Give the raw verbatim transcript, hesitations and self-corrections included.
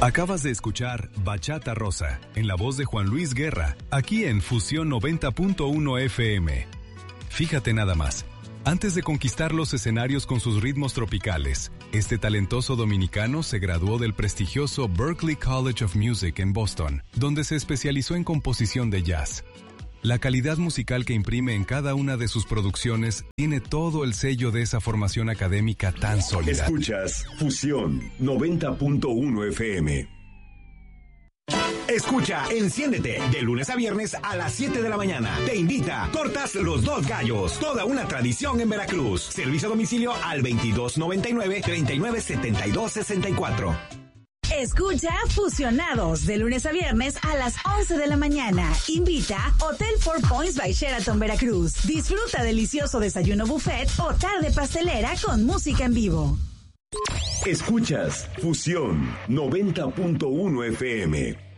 Acabas de escuchar Bachata Rosa, en la voz de Juan Luis Guerra, aquí en Fusión noventa punto uno F M. Fíjate nada más, antes de conquistar los escenarios con sus ritmos tropicales, este talentoso dominicano se graduó del prestigioso Berklee College of Music en Boston, donde se especializó en composición de jazz. La calidad musical que imprime en cada una de sus producciones tiene todo el sello de esa formación académica tan sólida. Escuchas Fusión noventa punto uno F M. Escucha Enciéndete de lunes a viernes a las siete de la mañana. Te invita Tortas Los Dos Gallos, toda una tradición en Veracruz. Servicio a domicilio al veintidós noventa y nueve, treinta y nueve setenta y dos sesenta y cuatro. Escucha Fusionados de lunes a viernes a las once de la mañana. Invita Hotel Four Points by Sheraton Veracruz. Disfruta delicioso desayuno buffet o tarde pastelera con música en vivo. Escuchas Fusión noventa punto uno F M.